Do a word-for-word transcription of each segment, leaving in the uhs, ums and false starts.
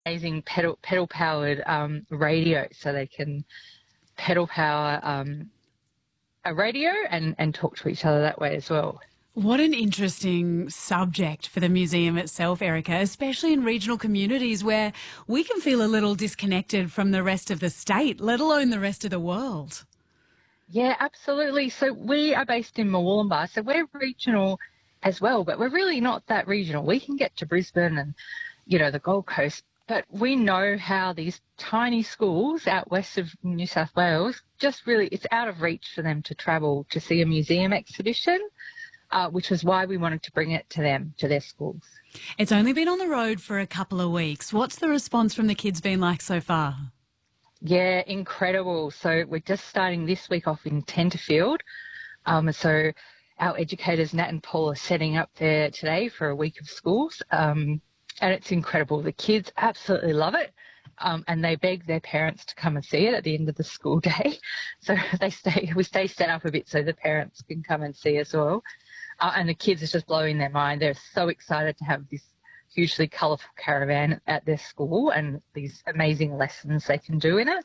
amazing pedal pedal powered um, radio, so they can pedal power um, a radio and, and talk to each other that way as well. What an interesting subject for the museum itself, Erica, especially in regional communities where we can feel a little disconnected from the rest of the state, let alone the rest of the world. Yeah, absolutely. So we are based in Murwillumbah, so we're regional as well, but we're really not that regional. We can get to Brisbane and, you know, the Gold Coast, but we know how these tiny schools out west of New South Wales, just really, it's out of reach for them to travel to see a museum exhibition. Uh, which was why we wanted to bring it to them, to their schools. It's only been on the road for a couple of weeks. What's the response from the kids been like so far? Yeah, incredible. So we're just starting this week off in Tenterfield. Um, so our educators, Nat and Paul, are setting up there today for a week of schools. Um, and it's incredible. The kids absolutely love it. Um, and they beg their parents to come and see it at the end of the school day. So they stay, we stay set up a bit so the parents can come and see as well. Uh, and the kids are just blowing their mind. They're so excited to have this hugely colourful caravan at their school and these amazing lessons they can do in it.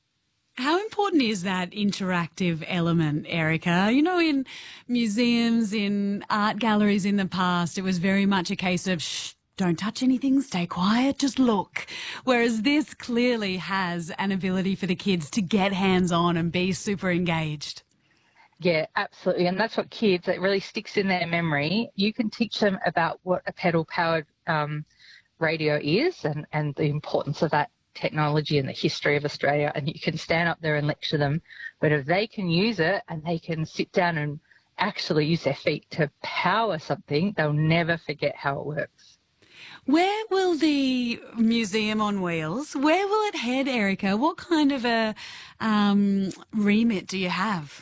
How important is that interactive element, Erica? You know, in museums, in art galleries in the past, it was very much a case of, shh, don't touch anything, stay quiet, just look. Whereas this clearly has an ability for the kids to get hands-on and be super engaged. Yeah, absolutely. And that's what kids, it really sticks in their memory. You can teach them about what a pedal-powered um, radio is and, and the importance of that technology and the history of Australia, and you can stand up there and lecture them. But if they can use it and they can sit down and actually use their feet to power something, they'll never forget how it works. Where will the Museum on Wheels, where will it head, Erica? What kind of a um, remit do you have?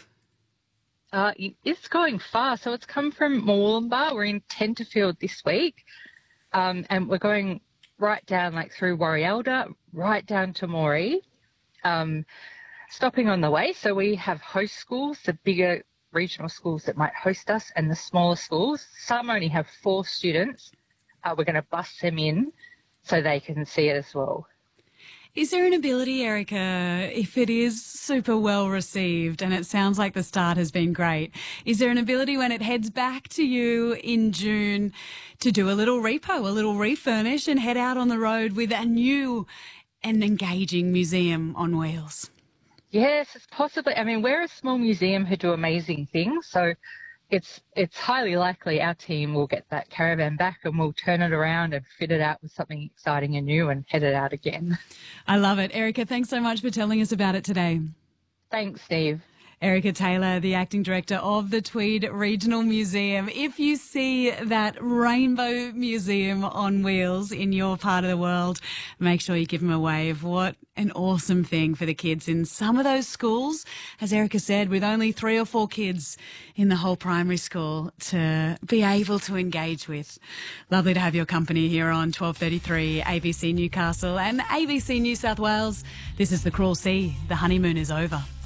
Uh, it's going far. So it's come from Murwillumbah. We're in Tenterfield this week, um, and we're going right down like through Warialda, right down to Moree, um, stopping on the way. So we have host schools, the bigger regional schools that might host us, and the smaller schools. Some only have four students. Uh, we're going to bus them in so they can see it as well. Is there an ability, Erica, if it is super well received and it sounds like the start has been great, is there an ability when it heads back to you in June to do a little repo, a little refurnish and head out on the road with a new and engaging museum on wheels? Yes, it's possibly. I mean, we're a small museum who do amazing things, so it's it's highly likely our team will get that caravan back and we'll turn it around and fit it out with something exciting and new and head it out again. I love it. Erica, thanks so much for telling us about it today. Thanks, Steve. Erica Taylor, the Acting Director of the Tweed Regional Museum. If you see that rainbow museum on wheels in your part of the world, make sure you give them a wave. What an awesome thing for the kids in some of those schools, as Erica said, with only three or four kids in the whole primary school to be able to engage with. Lovely to have your company here on twelve thirty-three A B C Newcastle and A B C New South Wales. This is The Cruel Sea. The honeymoon is over.